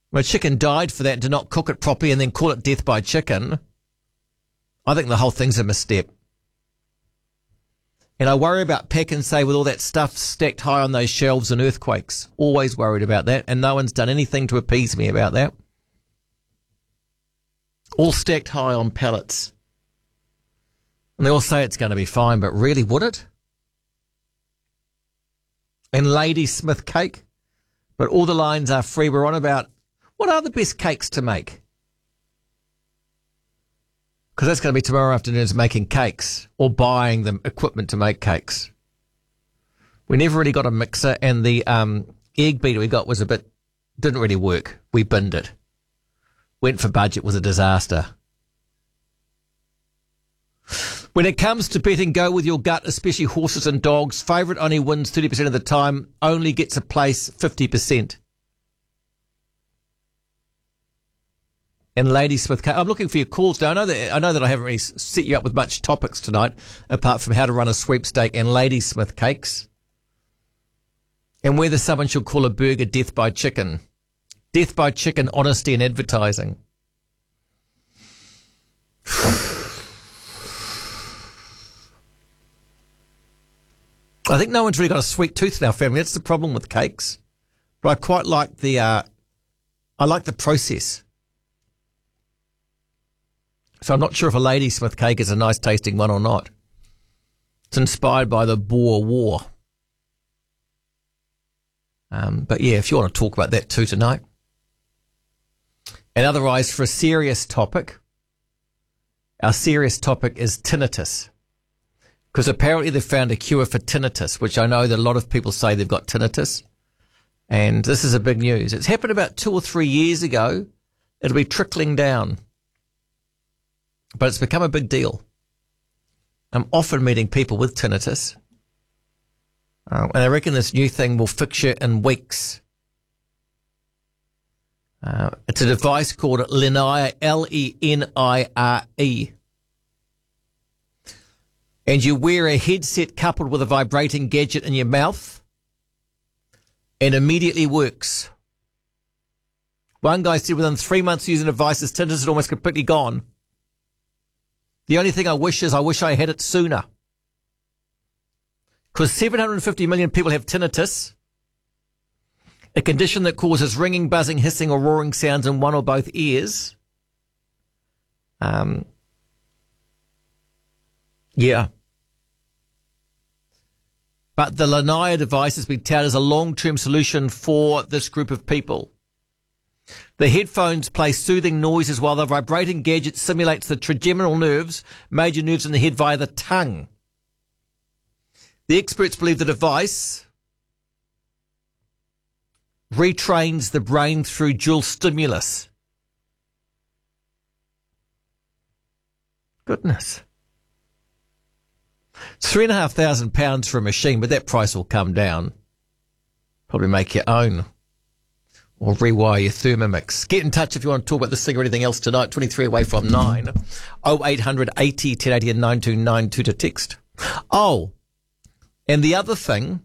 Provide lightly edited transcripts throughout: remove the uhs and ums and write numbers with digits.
When a chicken died for that and to not cook it properly and then call it death by chicken, I think the whole thing's a misstep. And I worry about PAK'nSAVE with all that stuff stacked high on those shelves and earthquakes. Always worried about that, and no one's done anything to appease me about that. All stacked high on pallets. And they all say it's going to be fine, but really, would it? And Ladysmith cake. But all the lines are free. We're on about what are the best cakes to make? Because that's going to be tomorrow afternoon, is making cakes or buying the equipment to make cakes. We never really got a mixer, and the egg beater we got was didn't really work. We binned it. Went for budget, was a disaster. When it comes to betting, go with your gut, especially horses and dogs. Favourite only wins 30% of the time, only gets a place 50%. And Ladysmith, I'm looking for your calls now. I know that I haven't really set you up with much topics tonight, apart from how to run a sweepstake and Ladysmith cakes. And whether someone should call a burger death by chicken. Death by chicken, honesty and advertising. I think no one's really got a sweet tooth in our family. That's the problem with cakes. But I quite like I like the process. So I'm not sure if a Ladysmith cake is a nice tasting one or not. It's inspired by the Boer War. But yeah, if you want to talk about that too tonight. And otherwise, for a serious topic, our serious topic is tinnitus. Because apparently they've found a cure for tinnitus, which I know that a lot of people say they've got tinnitus. And this is a big news. It's happened about 2 or 3 years ago. It'll be trickling down. But it's become a big deal. I'm often meeting people with tinnitus. And I reckon this new thing will fix you in weeks. It's a device called Lenire, Lenire. And you wear a headset coupled with a vibrating gadget in your mouth, and immediately works. One guy said within 3 months using the device, his tinnitus is almost completely gone. The only thing I wish I had it sooner. Because 750 million people have tinnitus, a condition that causes ringing, buzzing, hissing or roaring sounds in one or both ears. Yeah. But the Lenire device has been touted as a long-term solution for this group of people. The headphones play soothing noises while the vibrating gadget simulates the trigeminal nerves, major nerves in the head via the tongue. The experts believe the device retrains the brain through dual stimulus. Goodness. It's £3,500 for a machine, but that price will come down. Probably make your own. Or rewire your Thermomix. Get in touch if you want to talk about this thing or anything else tonight. 23 away from 9. 0800 80 1080 and 9292 to text. Oh, and the other thing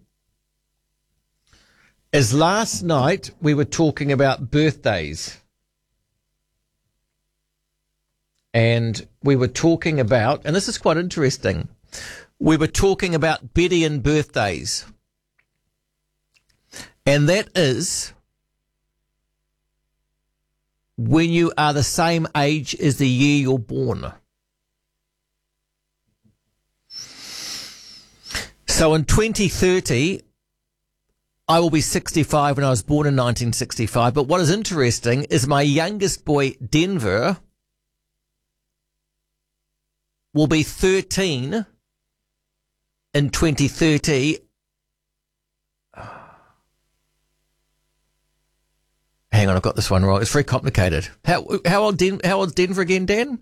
is last night we were talking about birthdays. And we were talking about, and this is quite interesting, we were talking about Bedouin birthdays. And that is when you are the same age as the year you're born. So in 2030, I will be 65 and I was born in 1965. But what is interesting is my youngest boy, Denver, will be 13 in 2030. Hang on, I've got this one wrong. It's very complicated. How old's Denver again, Dan?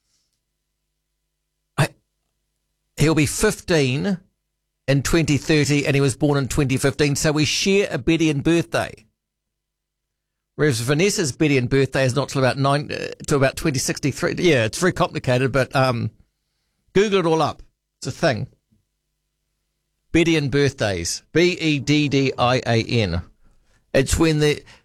He'll be 15 in 2030, and he was born in 2015, so we share a Bedouin birthday. Whereas Vanessa's Bedouin birthday is not till about 2063. Yeah, it's very complicated, but Google it all up. It's a thing. Bedouin birthdays. Beddian. It's when